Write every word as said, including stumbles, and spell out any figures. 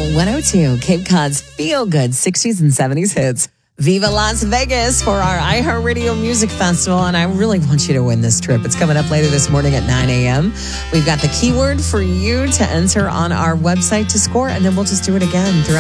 one oh two, Cape Cod's feel-good sixties and seventies hits. Viva Las Vegas for our iHeartRadio Music Festival, and I really want you to win this trip. It's coming up later this morning at nine a.m. We've got the keyword for you to enter on our website to score, and then we'll just do it again throughout